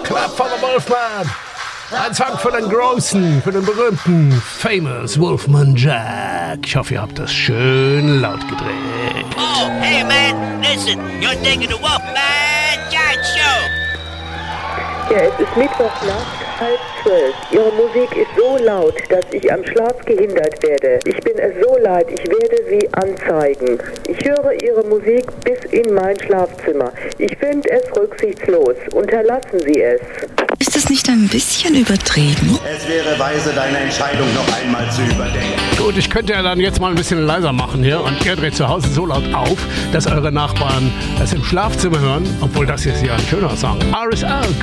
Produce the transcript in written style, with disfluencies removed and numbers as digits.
Clap for the Wolfman. Ein Song für den großen, für den berühmten, famous Wolfman Jack. Ich hoffe, ihr habt das schön laut gedreht. Oh, hey man, listen, you're digging the Wolfman Jack Show. Ja, es ist Mittwochnacht, 11:30. Ihre Musik ist so laut, dass ich am Schlaf gehindert werde. Ich bin es so leid, ich werde Sie anzeigen. Ich höre Ihre Musik bis in mein Schlafzimmer. Ich finde es rücksichtslos. Unterlassen Sie es. Ist das nicht ein bisschen übertrieben? Es wäre weise, deine Entscheidung noch einmal zu überdenken. Gut, ich könnte ja dann jetzt mal ein bisschen leiser machen hier und ihr dreht zu Hause so laut auf, dass eure Nachbarn es im Schlafzimmer hören, obwohl das jetzt hier ein schöner Song. RSL.